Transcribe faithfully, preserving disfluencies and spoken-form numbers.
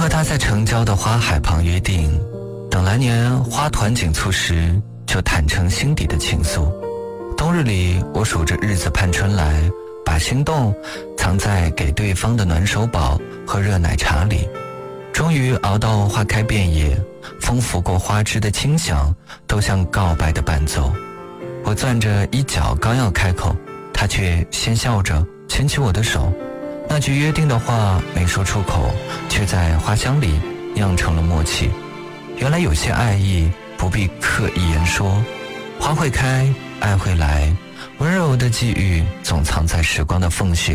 和他在城郊的花海旁约定，等来年花团锦簇时，就坦诚心底的情愫。冬日里，我数着日子盼春来，把心动藏在给对方的暖手宝和热奶茶里。终于熬到花开遍野，风拂过花枝的清响都像告白的伴奏。我攥着衣角刚要开口，他却先笑着牵起我的手。那句约定的话没说出口，却在花香里酿成了默契。原来有些爱意不必刻意言说，花会开，爱会来，温柔的际遇总藏在时光的缝隙。